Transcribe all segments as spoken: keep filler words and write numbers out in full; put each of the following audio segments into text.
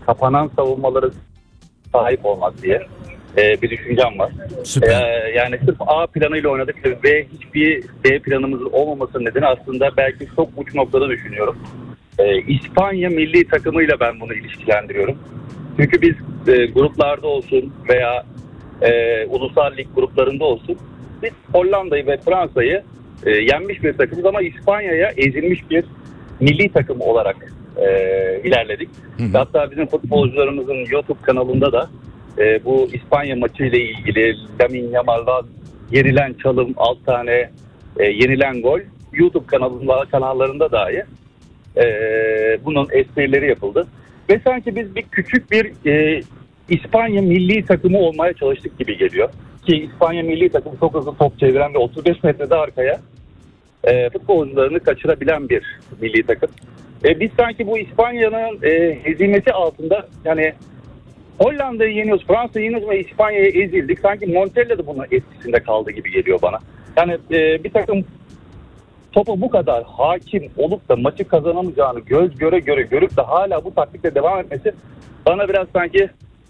kapanan savunmaları sahip olmak diye e, bir düşüncem var. E, yani sırf A planıyla oynadık ve hiçbir B planımızın olmamasının nedeni aslında belki çok uç noktada düşünüyorum. E, İspanya milli takımıyla ben bunu ilişkilendiriyorum. Çünkü biz e, gruplarda olsun veya e, ulusal lig gruplarında olsun biz Hollanda'yı ve Fransa'yı e, yenmiş bir takımız ama İspanya'ya ezilmiş bir milli takım olarak e, ilerledik. Hı hı. Hatta bizim futbolcularımızın YouTube kanalında da e, bu İspanya maçı ile ilgili Lamine Yamal'dan yenilen çalım, alt tane e, yenilen gol YouTube kanalında, kanallarında dahi e, bunun esprileri yapıldı. Ve sanki biz bir küçük bir e, İspanya milli takımı olmaya çalıştık gibi geliyor. Ki İspanya milli takımı çok hızlı top çeviren ve otuz beş metrede arkaya e, futbolcularını kaçırabilen bir milli takım. E, biz sanki bu İspanya'nın e, hezimeti altında yani Hollanda'yı yeniyoruz, Fransa'yı yeniyoruz ve İspanya'ya ezildik. Sanki Montella da bunun etkisinde kaldı gibi geliyor bana. Yani e, bir takım topa bu kadar hakim olup da maçı kazanamayacağını göz göre göre görüp de hala bu taktikle devam etmesi bana biraz sanki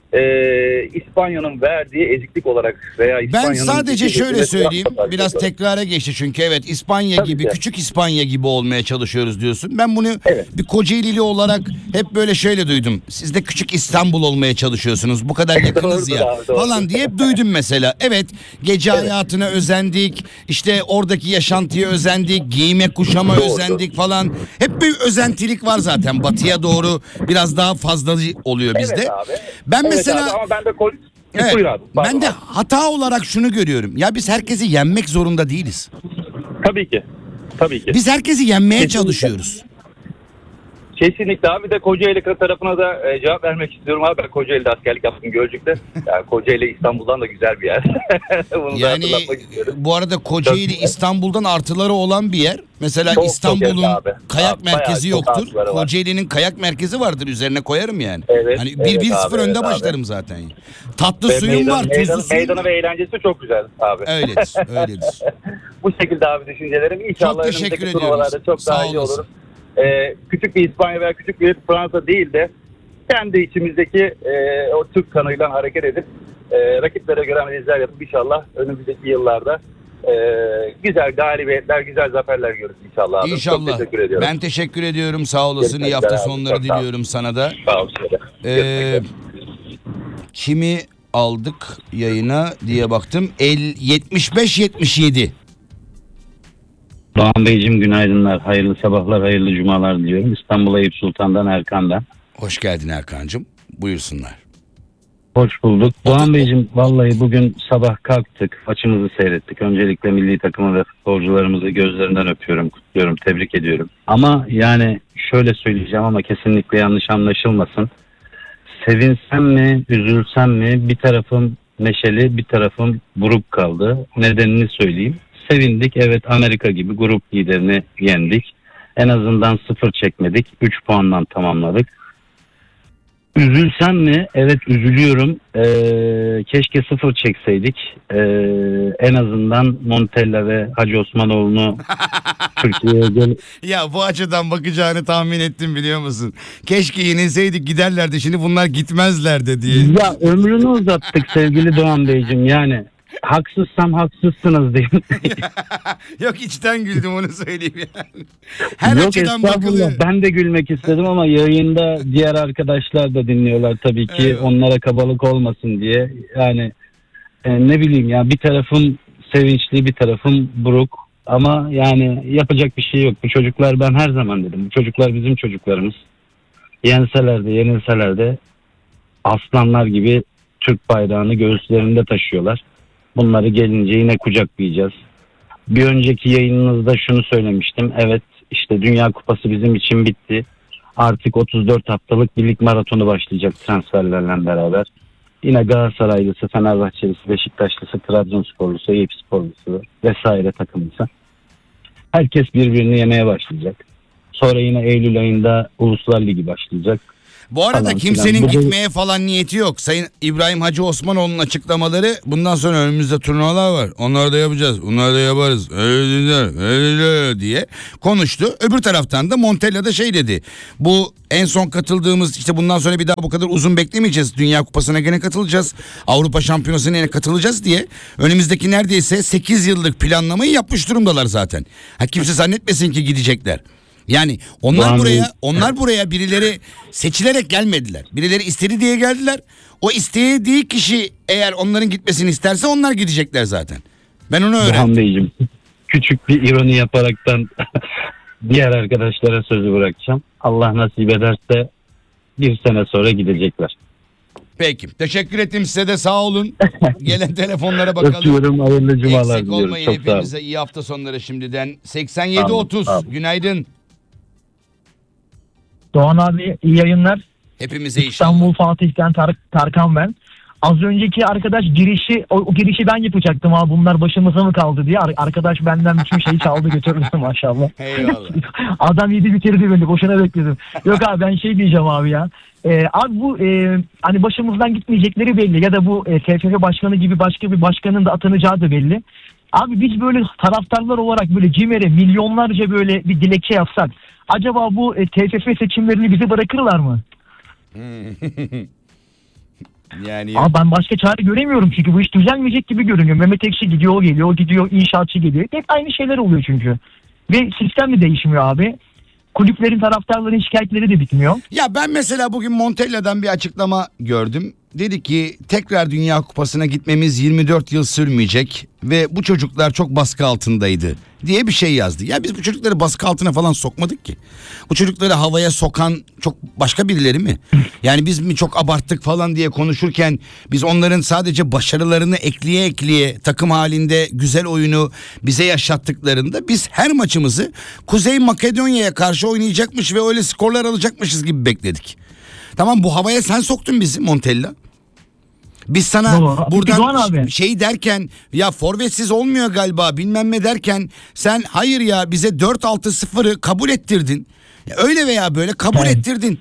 Ee, İspanya'nın verdiği eziklik olarak veya İspanya'nın... Ben sadece şöyle söyleyeyim, biraz tekrara geçti çünkü evet İspanya Tabii gibi ki. küçük İspanya gibi olmaya çalışıyoruz diyorsun. Ben bunu evet. bir Kocaelili olarak hep böyle şöyle duydum. Siz de küçük İstanbul olmaya çalışıyorsunuz, bu kadar yakınız ya abi, falan diye hep duydum mesela. Evet, gece evet. hayatına özendik, işte oradaki yaşantıya özendik, giyime kuşama doğru. özendik falan. Hep bir özentilik var zaten, batıya doğru biraz daha fazla oluyor bizde. Evet abi. Ben evet. Mesela, abi, ama ben de kol... evet, ben de hata olarak şunu görüyorum. Ya biz herkesi yenmek zorunda değiliz. Tabii ki. Tabii ki. Biz herkesi yenmeye Kesinlikle. çalışıyoruz. Kesinlikle abi de Kocaeli tarafına da e, cevap vermek istiyorum abi. Ben Kocaeli'de askerlik yaptım Gölcük'te. Yani Kocaeli İstanbul'dan da güzel bir yer. Bunu yani bu arada Kocaeli İstanbul'dan artıları olan bir yer. Mesela çok, İstanbul'un çok kayak abi, merkezi yoktur. Kocaeli'nin kayak merkezi vardır, üzerine koyarım yani. Evet, hani bir bir sıfır evet, önde abi. başlarım zaten. Tatlı ve suyum meydan, var, tuzlu meydan, suyum Meydanı ve eğlencesi çok güzel abi. Öyledir, öyledir. Bu şekilde abi düşüncelerim. İnşallah çok teşekkür ediyorum. Çok Sağ daha iyi olasın. olur. Ee, küçük bir İspanya veya küçük bir Fransa değil de kendi içimizdeki e, o Türk kanıyla hareket edip e, rakiplere göre analizler yapıp inşallah önümüzdeki yıllarda e, güzel galibiyetler, güzel zaferler görürüz inşallah. Abi. İnşallah. Çok teşekkür ediyorum. Ben teşekkür ediyorum. Sağ olasın. İyi hafta sonları diliyorum sana da. Sağ ol. Ee, kimi aldık yayına diye baktım. El yetmiş beş yetmiş yedi. Doğan Beyciğim günaydınlar, hayırlı sabahlar, hayırlı cumalar diliyorum. İstanbul Eyüp Sultan'dan Erkan'dan. Hoş geldin Erkan'cığım, buyursunlar. Hoş bulduk. Doğan Beyciğim vallahi bugün sabah kalktık, maçımızı seyrettik. Öncelikle milli takımı ve futbolcularımızı gözlerinden öpüyorum, kutluyorum, tebrik ediyorum. Ama yani şöyle söyleyeceğim ama kesinlikle yanlış anlaşılmasın. Sevinsem mi, üzülsem mi bir tarafım neşeli, bir tarafım buruk kaldı. Nedenini söyleyeyim. Sevindik, evet, Amerika gibi grup liderini yendik. En azından sıfır çekmedik. üç puandan tamamladık. Üzülsem mi? Evet, üzülüyorum. Ee, keşke sıfır çekseydik. Ee, en azından Montella ve Hacı Osmanoğlu'nu Türkiye'ye gel. Ya bu açıdan bakacağını tahmin ettim, biliyor musun? Keşke yenilseydik, giderlerdi. Şimdi bunlar gitmezlerdi diye. Ya ömrünü uzattık sevgili Doğan Beyciğim, yani. Haksızsam haksızsınız diyeyim. Yok, içten güldüm, onu söyleyeyim yani. Her Yok, açıdan bakılıyor. Ben de gülmek istedim ama yayında diğer arkadaşlar da dinliyorlar tabii ki. Evet. Onlara kabalık olmasın diye. Yani e, ne bileyim ya, bir tarafım sevinçli, bir tarafım buruk. Ama yani yapacak bir şey yok. Bu çocuklar, ben her zaman dedim, bu çocuklar bizim çocuklarımız. Yenseler de yenilseler de aslanlar gibi Türk bayrağını göğüslerinde taşıyorlar. Bunları gelince yine kucaklayacağız. Bir önceki yayınınızda şunu söylemiştim. Evet, işte Dünya Kupası bizim için bitti. Artık otuz dört haftalık bir lig maratonu başlayacak transferlerle beraber. Yine Galatasaraylısı, Fenerbahçelisi, Beşiktaşlısı, Trabzonsporlusu, Eyüp Sporlusu vesaire takımlısı. Herkes birbirini yemeye başlayacak. Sonra yine Eylül ayında Uluslar Ligi başlayacak. Bu arada Falan kimsenin filan. Bu da- gitmeye falan niyeti yok. Sayın İbrahim Hacı Osmanoğlu'nun açıklamaları, bundan sonra önümüzde turnuvalar var. Onları da yapacağız. Onları da yaparız. Öyle, öyle diye konuştu. Öbür taraftan da Montella da şey dedi. Bu en son katıldığımız, işte bundan sonra bir daha bu kadar uzun beklemeyeceğiz. Dünya Kupası'na gene katılacağız. Avrupa Şampiyonası'na yine katılacağız diye. Önümüzdeki neredeyse sekiz yıllık planlamayı yapmış durumdalar zaten. Ha, kimse zannetmesin ki gidecekler. Yani onlar Doğan buraya Bey. onlar buraya birileri seçilerek gelmediler. Birileri istedi diye geldiler. O istediği kişi eğer onların gitmesini isterse onlar gidecekler zaten. Ben onu öğrendim. Doğan Beyciğim, küçük bir ironi yaparaktan diğer arkadaşlara sözü bırakacağım. Allah nasip ederse bir sene sonra gidecekler. Peki. Teşekkür ettim size de, sağ olun. Gelen telefonlara bakalım. Öpüyorum, hayırlı cumalar Eksik diliyorum. olmayın Çok sağ olun. hepinize, iyi hafta sonları şimdiden. seksen yedi Tamam, otuz tamam. günaydın. Doğan abi iyi yayınlar. Hepimize inşallah. İstanbul Fatih'ten Tar- Tarkan ben. Az önceki arkadaş girişi o, o girişi ben yapacaktım abi, bunlar başımıza mı kaldı diye. Ar- arkadaş benden bütün şeyi çaldı götürdü maşallah. Eyvallah. Adam yedi bitirdi beni, boşuna bekledim. Yok abi ben şey diyeceğim abi ya. Ee, abi bu e, hani başımızdan gitmeyecekleri belli ya da bu e, T F F başkanı gibi başka bir başkanın da atanacağı da belli. Abi biz böyle taraftarlar olarak böyle CİMER'e milyonlarca böyle bir dilekçe yapsak, acaba bu e, T F F seçimlerini bize bırakırlar mı? Yani Abi ben başka çare göremiyorum çünkü bu iş düzelmeyecek gibi görünüyor. Mehmet Ekşi gidiyor, o geliyor, o gidiyor, inşaatçı geliyor. Hep aynı şeyler oluyor çünkü. Ve sistem de değişmiyor abi. Kulüplerin, taraftarların şikayetleri de bitmiyor. ya ben mesela bugün Montella'dan bir açıklama gördüm. Dedi ki tekrar Dünya Kupası'na gitmemiz yirmi dört yıl sürmeyecek ve bu çocuklar çok baskı altındaydı diye bir şey yazdı. Ya biz bu çocukları baskı altına falan sokmadık ki. Bu çocukları havaya sokan çok başka birileri mi? Yani biz mi çok abarttık falan diye konuşurken biz onların sadece başarılarını ekleye ekleye takım halinde güzel oyunu bize yaşattıklarında biz her maçımızı Kuzey Makedonya'ya karşı oynayacakmış ve öyle skorlar alacakmışız gibi bekledik. Tamam, bu havaya sen soktun bizi Montella. Biz sana Doğru. buradan Doğan abi. şey derken, ya forvetsiz olmuyor galiba bilmem ne derken, sen hayır ya bize dört altı sıfırı kabul ettirdin. Ya öyle veya böyle kabul Evet. ettirdin.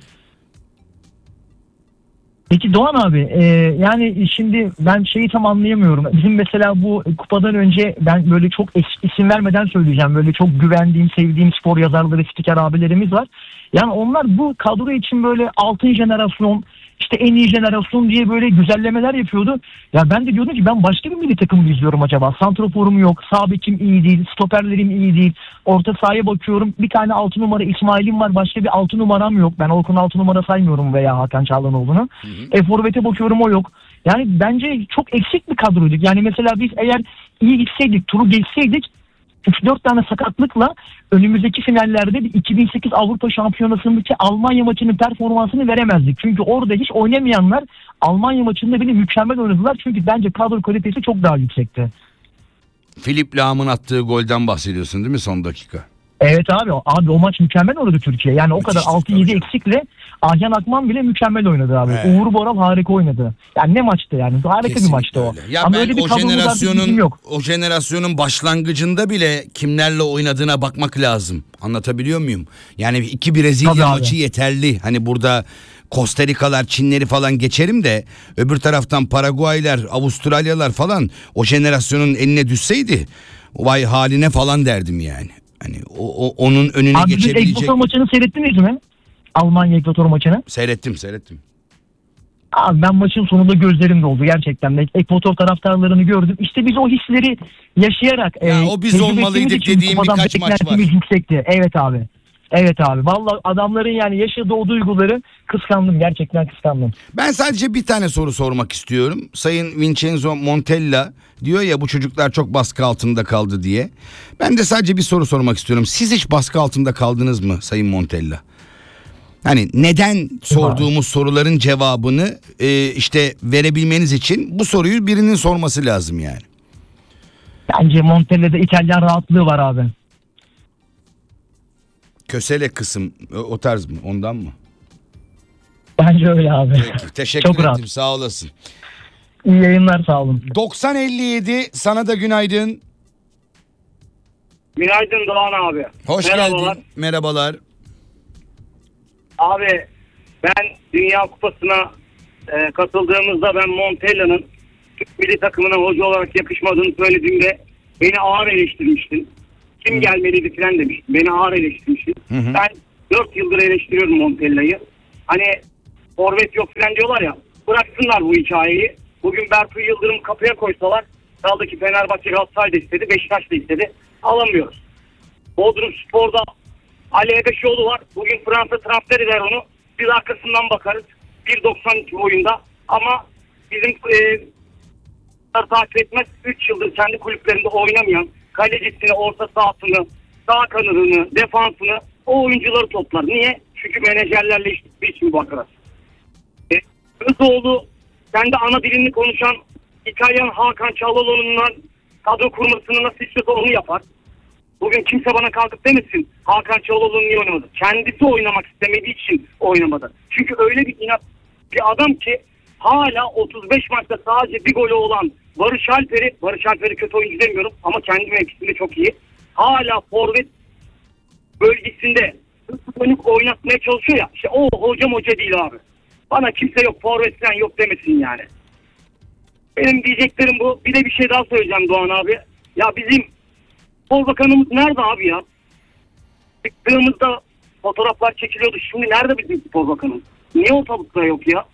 Peki Doğan abi e, yani şimdi ben şeyi tam anlayamıyorum. Bizim mesela bu kupadan önce ben böyle çok es- isim vermeden söyleyeceğim. Böyle çok güvendiğim, sevdiğim spor yazarları, spiker abilerimiz var. Yani onlar bu kadro için böyle altın jenerasyon, işte en iyi jenerasyon diye böyle güzellemeler yapıyordu. Ya ben de diyordum ki ben başka bir milli takımı izliyorum acaba. Santroforum yok, sağ bekim iyi değil, stoperlerim iyi değil. Orta sahaya bakıyorum, bir tane altı numara İsmail'im var, başka bir altı numaram yok. Ben Orkun altı numara saymıyorum veya Hakan Çağlanoğlu'nu. E forvete bakıyorum, o yok. Yani bence çok eksik bir kadroyduk. Yani mesela biz eğer iyi gitseydik, turu geçseydik, üç dört tane sakatlıkla önümüzdeki finallerde bir iki bin sekiz Avrupa Şampiyonası'ndaki Almanya maçının performansını veremezdik. Çünkü orada hiç oynamayanlar Almanya maçında bile mükemmel oynadılar. Çünkü bence kadro kalitesi çok daha yüksekti. Philipp Lahm'ın attığı golden bahsediyorsun değil mi son dakika? Evet abi, abi o maç mükemmel oynadı Türkiye. Yani o Müthişti, kadar altı tabii yedi canım. eksikle Ahyan Akman bile mükemmel oynadı abi. Evet. Uğur Boral harika oynadı. Yani ne maçtı yani? Harika Kesinlikle bir maçtı o. öyle. Ya Ama ben öyle bir o kadromuz artık bizim jenerasyonun yok. o jenerasyonun başlangıcında bile kimlerle oynadığına bakmak lazım. Anlatabiliyor muyum? Yani iki Brezilya Tabii abi. maçı yeterli. Hani burada Costa Rica'lar, Çinleri falan geçerim de öbür taraftan Paraguaylar, Avustralyalar falan o jenerasyonun eline düşseydi vay haline falan derdim yani. Hani o, o onun önüne Abi biz geçebilecek. Ekvator maçını seyrettiniz mi? Almanya Ekvator maçını. Seyrettim, seyrettim. Abi ben maçın sonunda gözlerim doldu gerçekten. Ekvator taraftarlarını gördüm. İşte biz o hisleri yaşayarak... Ya e, o biz tecrübe olmalıydık ettiğimiz için dediğim kupadan birkaç maç var. beklentimiz yüksekti. Evet abi. Evet abi. Vallahi adamların yani yaşadığı o duyguları kıskandım. Gerçekten kıskandım. Ben sadece bir tane soru sormak istiyorum. Sayın Vincenzo Montella diyor ya bu çocuklar çok baskı altında kaldı diye. Ben de sadece bir soru sormak istiyorum. Siz hiç baskı altında kaldınız mı Sayın Montella? Hani neden sorduğumuz soruların cevabını e, işte verebilmeniz için bu soruyu birinin sorması lazım yani. Bence Montella'da İtalyan rahatlığı var abi. Kösele kısım o, o tarz mı, ondan mı? Bence öyle abi. Peki, teşekkür Çok ettim, rahat. sağ olasın. İyi yayınlar, sağ olun. doksan elli yedi sana da günaydın. Günaydın Doğan abi. Hoş Merhabalar. geldin. Merhabalar. Abi Ben Dünya Kupası'na e, katıldığımızda ben Montella'nın Türk milli takımına hoca olarak yakışmadığını söylediğimde beni ağır eleştirmiştin. Kim gelmeliydi falan demiştin. Beni ağır eleştirmiştin. Hı hı. Ben dört yıldır eleştiriyorum Montella'yı. Hani forvet yok falan diyorlar ya. Bıraksınlar bu hikayeyi. Bugün Bertu Yıldırım kapıya koysalar, kaldı ki Fenerbahçe, Galatasaray da istedi, Beşiktaş da istedi. Alamıyoruz. Bodrum Spor'da Ali Ebeşoğlu var. Bugün Fransa transfer eder onu. Biz arkasından bakarız. bir doksan iki boyunda. Ama bizim e, takip etmez. üç yıldır kendi kulüplerinde oynamayan kalecisini, orta sahasını, sağ kanadını, defansını o oyuncuları toplar. Niye? Çünkü menajerlerle işbirliği için bu arkadaş. E, Özoğlu kendi ana dilini konuşan İtalyan Hakan Çalhanoğlu'ndan kadro kurmasını nasıl istiyorsa onu yapar. Bugün kimse bana kalkıp demesin Hakan Çalhanoğlu niye oynamadı. Kendisi oynamak istemediği için oynamadı. Çünkü öyle bir inat bir adam ki hala otuz beş maçta sadece bir golü olan Barış Alper'i, Barış Alper'i kötü oyuncu demiyorum ama kendi mevkisinde çok iyi. Hala forvet bölgesinde dönüp oynatmaya çalışıyor ya. İşte o hocam hoca değil abi. Bana kimse yok forvet falan yok demesin yani. Benim diyeceklerim bu. Bir de bir şey daha söyleyeceğim Doğan abi. Ya bizim spor bakanımız nerede abi ya? Çıktığımızda fotoğraflar çekiliyordu. Şimdi nerede bizim spor bakanımız? Niye ortalıkta yok ya?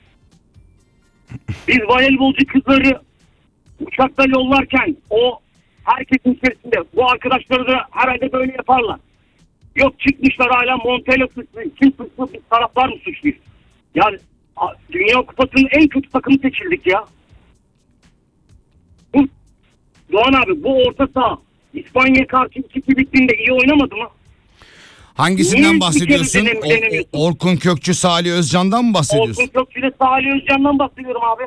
Biz voleybolcu kızları uçakta yollarken o herkesin içerisinde bu arkadaşları da herhalde böyle yaparlar. Yok çıkmışlar hala Montella suçlu. Kim suçlu? Biz taraflar mı suçluyuz? Yani Dünya Kupası'nın en kötü takımı seçildik ya. Bu, Doğan abi bu orta saha İspanya'ya karşı iki iki bittiğinde iyi oynamadı mı? Hangisinden Niye bahsediyorsun? bir kere denem- O- Orkun Kökçü, Salih Özcan'dan mı bahsediyorsun? Orkun Kökçü'yle Salih Özcan'dan bahsediyorum abi.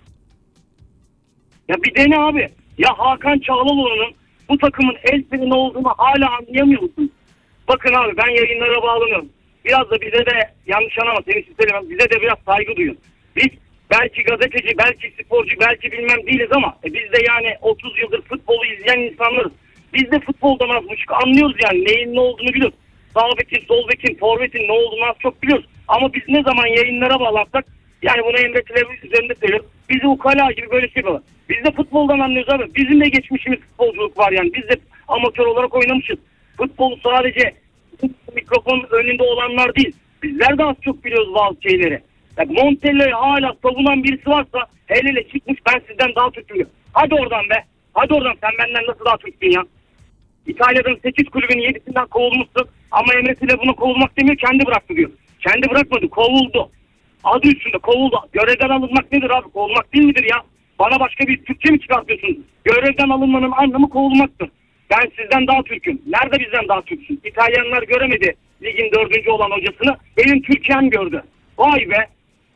Ya bir dene abi. Ya Hakan Çalhanoğlu'nun bu takımın el freni olduğunu hala anlayamıyor musun? Bakın abi ben yayınlara bağlanıyorum. Biraz da bize de yanlış anlama seni için söylemem. Bize de biraz saygı duyun. Biz belki gazeteci, belki sporcu, belki bilmem değiliz ama e biz de yani otuz yıldır futbolu izleyen insanlarız. Biz de futboldan az buçuk anlıyoruz yani neyin ne olduğunu biliyoruz. Sağ bekin, sol bekin, forvetin ne olduğunu az çok biliyoruz. Ama biz ne zaman yayınlara bağlansak yani bunu Emre Televizyon üzerinde söylüyorum. Bizi ukala gibi böyle şey yapıyorlar. Biz de futboldan anlıyoruz abi. Bizim de geçmişimiz futbolculuk var yani. Biz de amatör olarak oynamışız. Futbolu sadece mikrofonun önünde olanlar değil. Bizler de az çok biliyoruz bazı şeyleri. Yani Montella'yı hala savunan birisi varsa hele hele çıkmış ben sizden daha Türk'üm. Hadi oradan be. Hadi oradan sen benden nasıl daha Türk'sün ya. İtalya'dan sekiz kulübün yedisinden kovulmuşsun. Ama Emre Tile bunu kovulmak demiyor kendi bıraktı diyor. Kendi bırakmadı kovuldu. Adı üstünde kovuldu. Görevden alınmak nedir abi? Kovulmak değil midir ya? Bana başka bir Türkçe mi çıkartıyorsunuz? Görevden alınmanın anlamı kovulmaktır. Ben sizden daha Türk'üm. Nerede bizden daha Türksün? İtalyanlar göremedi ligin dördüncü olan hocasını. Benim Türkiye'm gördü. Vay be.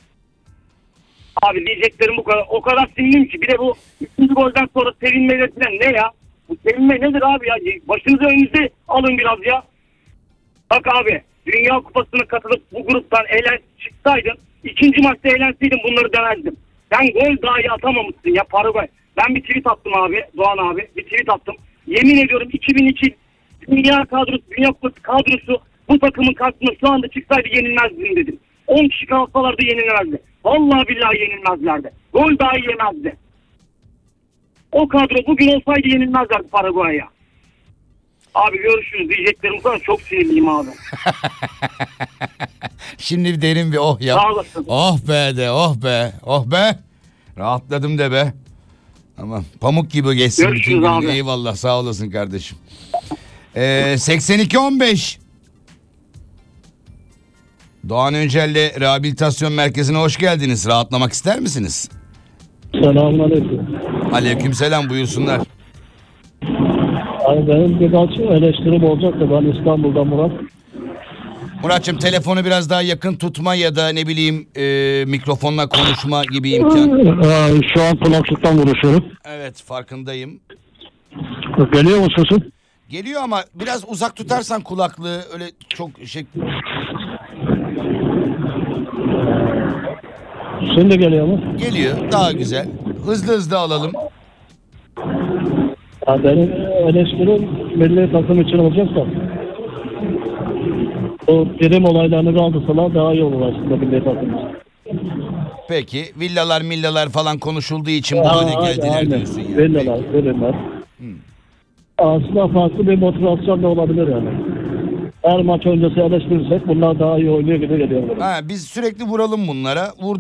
Abi diyeceklerim bu kadar. O kadar sinirliyim ki. Bir de bu üçüncü golden sonra sevinmeler falan ne ya? Bu sevinme nedir abi ya? Başınızı önünüze alın biraz ya. Bak abi Dünya Kupası'na katılıp bu gruptan eğlen çıksaydın ikinci maçta eğlenseydin bunları demezdim. Sen gol dahi atamamışsın ya Paraguay. Ben bir tweet attım abi Doğan abi. Bir tweet attım. Yemin ediyorum iki bin iki Dünya kadrosu, Dünya Kupası kadrosu bu takımın karşısında şu anda çıksaydı yenilmezdim dedim. on kişi kalsalardı yenilmezdi. Vallahi billahi yenilmezlerdi. Gol dahi yemezdi. O kadro bugün olsaydı yenilmezlerdi Paraguay'a. Abi görüşürüz diyeceklerim bu kadar çok sinirliyim abi. Şimdi bir derin bir oh yap. Sağ olasın. Oh be de oh be oh be. Rahatladım de be. Tamam pamuk gibi geçsin. Görüşürüz bütün gün. abi. Eyvallah sağ olasın kardeşim. Ee, seksen iki on beş Doğan Öncel'le Rehabilitasyon Merkezi'ne hoş geldiniz. Rahatlamak ister misiniz? Selamünaleyküm. Aleykümselam buyursunlar. Abi benim birkaç eleştirim olacak da ben İstanbul'dan Murat. Muratçım telefonu biraz daha yakın tutma ya da ne bileyim e, mikrofonla konuşma gibi imkan. Ee, şu an kulaklıktan konuşuyorum. Evet farkındayım. Geliyor mu sesin? Geliyor ama biraz uzak tutarsan kulaklığı öyle çok şey... Şimdi geliyor mu? Geliyor daha güzel. Hızlı hızlı alalım. Ya benim eleştirim milli takım için olacak da. O prim olaylarını kaldırsalar daha iyi olur aslında milli takımımız. Peki villalar millalar falan konuşulduğu için bu Aa, hale aynen, geldiler aynen. diyorsun yani. Villalar, Peki. villalar. Aslında farklı bir motivasyon da olabilir yani. Her maç öncesi eleştirirsek bunlar daha iyi oynuyor gibi geliyor. bana. Ha, biz sürekli vuralım bunlara. Vur